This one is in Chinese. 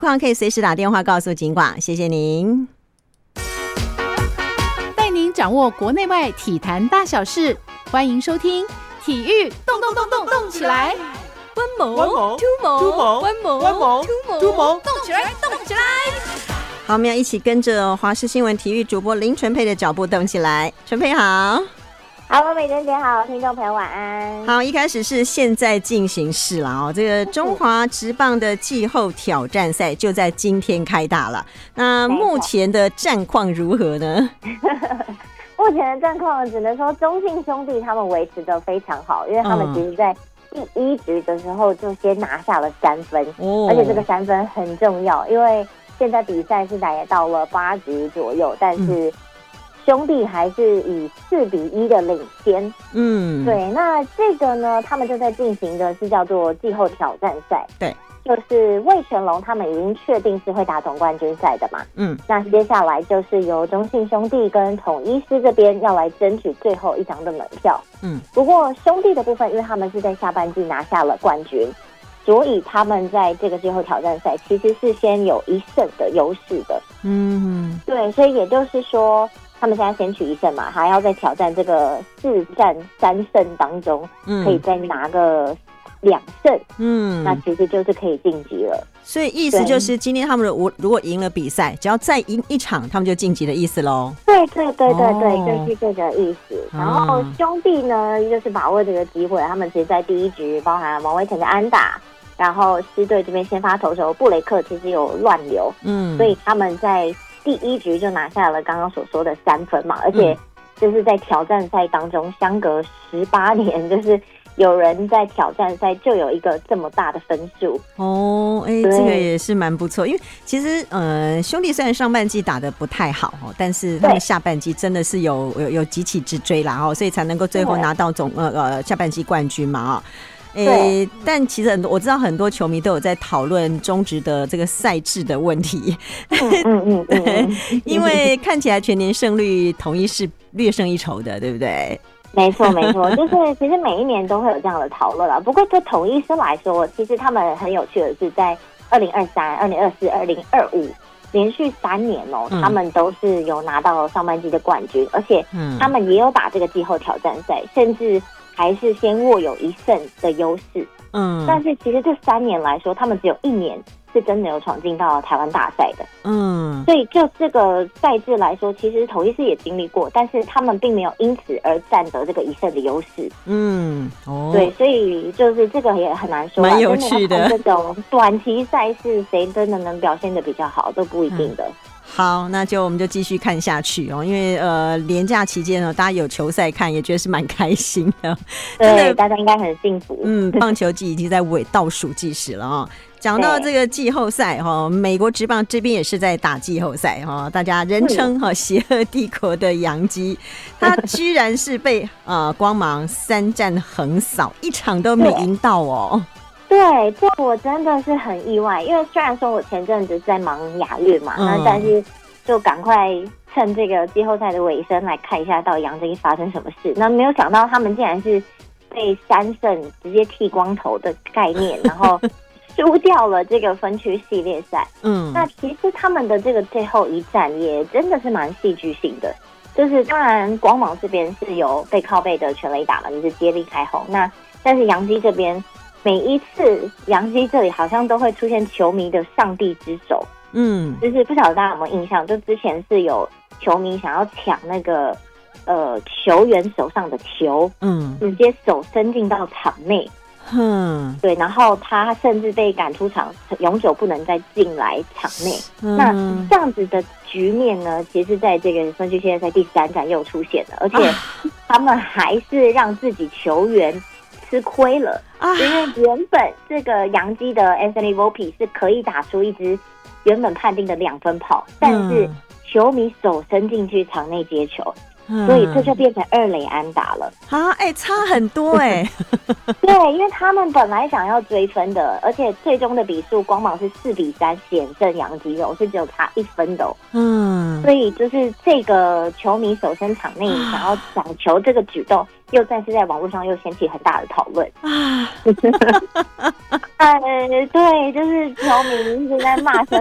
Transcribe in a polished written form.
况可以随时打电话告诉警广，谢谢您。 带您掌握国内外体坛大小事，欢迎收听《体育动起来》。 One more, two more, one more, two more， 动起来，动起来！ 好，我们要一起跟着华视新闻体育主播林纯佩的脚步动起来。纯佩好。 好，美珍姐好，听众朋友晚安。 好，一开始是现在进行式了哦，这个中华职棒的季后挑战赛就在今天开打了。那目前的战况如何呢？ 目前的战况只能说中信兄弟他们维持得非常好，因为他们其实在第一局的时候就先拿下了3分，而且这个3分很重要，因为现在比赛是来到了8局左右，但是兄弟还是以4-1的领先。对，那这个呢，他们就在进行的是叫做季后挑战赛。 对， 就是味全龙他们已经确定是会打总冠军赛的嘛。那接下来就是由中信兄弟跟统一狮这边要来争取最后一张的门票。不过兄弟的部分，因为他们是在下半季拿下了冠军，所以他们在这个季后挑战赛其实是先有1胜的优势的。对，所以也就是说他们现在先取1胜嘛，还要再挑战这个4战3胜当中，可以再拿个2胜，那其实就是可以晋级了。 所以意思就是今天他们如果赢了比赛，只要再赢1场，他们就晋级的意思咯。 对，就是这个意思。然后兄弟呢，就是把握这个机会，他们其实在第一局包含王威成的安打，然后狮队这边先发投手布雷克其实有乱流，所以他们在第一局就拿下了刚刚所说的3分嘛，而且就是在挑战赛当中相隔18年，就是有人在挑战赛就有一个这么大的分数哦。 这个也是蛮不错，因为其实兄弟虽然上半季打得不太好，但是他们下半季真的是有急起直追啦，所以才能够最后拿到下半季冠军嘛。但其实我知道很多球迷都有在讨论中职的这个赛制的问题，因为看起来全年胜率统一是略胜一筹的，对不对？ 没错，就是其实每一年都会有这样的讨论啦。不过对统一狮来说，其实他们很有趣的是，在2023、2024、2025连续3年他们都是有拿到上半季的冠军，而且他们也有打这个季后挑战赛，甚至还是先握有1胜的优势。但是其实这3年来说，他们只有1年是真的有闯进到台湾大赛的。所以就这个赛制来说，其实统一狮也经历过，但是他们并没有因此而占得这个1胜的优势。对，所以就是这个也很难说， 蛮有趣的。 这种短期赛事，谁真的能表现得比较好，都不一定的。 好，那我们就继续看下去哦，因为连假期间呢，大家有球赛看，也觉得是蛮开心的。 对，大家应该很幸福。 棒球季已经在倒数计时了哦。讲到这个季后赛美国职棒这边也是在打季后赛大家人称邪恶帝国的洋基，他居然是被光芒3战横扫，1场都没赢到哦。 对，这我真的是很意外，因为虽然说我前阵子在忙亚运嘛，那但是就赶快趁这个季后赛的尾声来看一下到底洋基发生什么事。那没有想到他们竟然是被3胜直接剃光头的概念，然后输掉了这个分区系列赛。那其实他们的这个最后一战也真的是蛮戏剧性的，就是当然光芒这边是有被靠背的全垒打嘛，就是接力开轰，那但是洋基这边每一次洋基这里好像都会出现球迷的上帝之手。就是不晓得大家有没有印象，就之前是有球迷想要抢那个球员手上的球，直接手伸进到场内，对，然后他甚至被赶出场，永久不能再进来场内。那这样子的局面呢，其实在这个分区系列赛第3战又出现了，而且他们还是让自己球员吃亏了，因为原本这个洋基的 Anthony Volpe 是可以打出一支原本判定的2分炮，但是球迷手伸进去场内接球，所以这就变成2垒安打了差很多对，因为他们本来想要追分的，而且最终的比数光芒是4-3险胜洋基是只有差1分的所以就是这个球迷手伸场内想要抢球这个举动， 又再次在网络上又掀起很大的讨论啊。 对，就是球迷一直在骂声